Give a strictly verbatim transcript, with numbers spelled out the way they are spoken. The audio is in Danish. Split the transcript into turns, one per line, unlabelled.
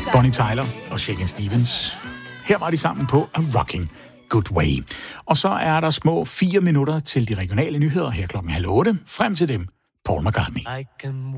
Bonnie Tyler og Shakin' Stevens. Her var de sammen på A Rocking Good Way. Og så er der små fire minutter til de regionale nyheder her klokken halv otte. Frem til dem, Paul McCartney.